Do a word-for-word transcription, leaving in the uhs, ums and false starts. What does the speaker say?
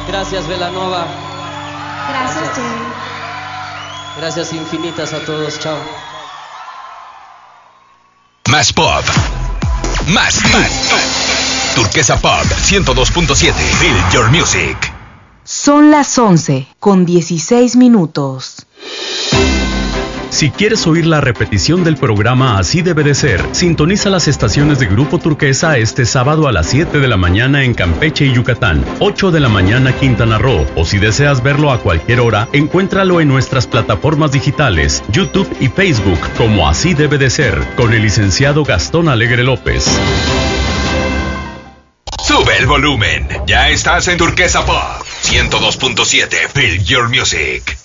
Gracias, Belanova. Gracias, Jerry. Gracias infinitas a todos. Chao. Más pop. Más más. Turquesa Pop ciento dos punto siete. Feel your music. Son las once con dieciséis minutos. Si quieres oír la repetición del programa Así Debe de Ser, sintoniza las estaciones de Grupo Turquesa este sábado a las siete de la mañana en Campeche y Yucatán, ocho de la mañana Quintana Roo, o si deseas verlo a cualquier hora, encuéntralo en nuestras plataformas digitales, YouTube y Facebook como Así Debe de Ser, con el licenciado Gastón Alegre López. Sube el volumen, ya estás en Turquesa Pop ciento dos punto siete. Feel your music.